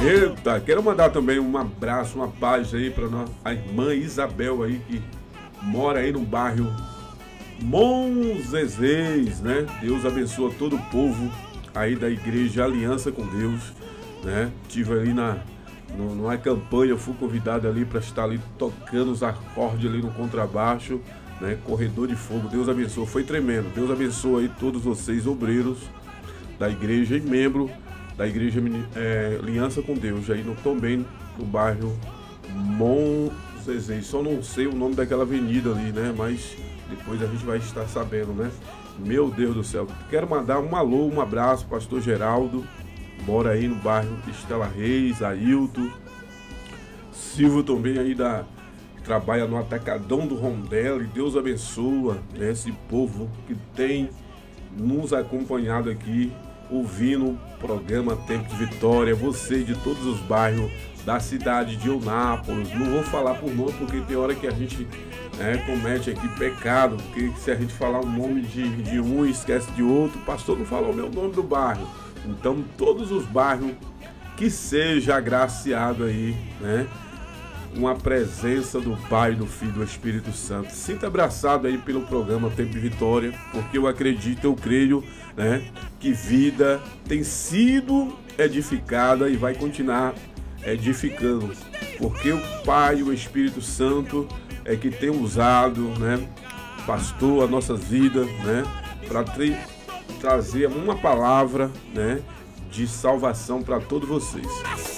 Eita, quero mandar também um abraço, uma paz aí para a irmã Isabel aí, que mora aí no bairro Monzezês, né? Deus abençoa todo o povo aí da igreja Aliança com Deus, né? Tive ali numa campanha, eu fui convidado ali para estar ali tocando os acordes ali no contrabaixo, né? Corredor de fogo, Deus abençoe, foi tremendo. Deus abençoe aí todos vocês, obreiros da igreja e membro da igreja Aliança com Deus, aí também no bairro Monzezês. Só não sei o nome daquela avenida ali, né? Mas depois a gente vai estar sabendo, né? Meu Deus do céu. Quero mandar um alô, um abraço, pastor Geraldo, mora aí no bairro Estela Reis, Ailton, Silvio também aí trabalha no Atacadão do Rondelo, e Deus abençoa, né, esse povo que tem nos acompanhado aqui, ouvindo o programa Tempo de Vitória, você de todos os bairros da cidade de Eunápolis. Não vou falar por nome, porque tem hora que a gente comete aqui pecado, porque se a gente falar o nome de um e esquece de outro, o pastor não falou o meu nome do bairro. Então, todos os bairros que seja agraciado aí, né, com a presença do Pai, do Filho e do Espírito Santo. Sinta abraçado aí pelo programa Tempo de Vitória, porque eu acredito, eu creio, né, que vida tem sido edificada e vai continuar edificando, porque o Pai e o Espírito Santo é que tem usado, né, pastor, a nossas vidas, né, para trazer uma palavra, né, de salvação para todos vocês.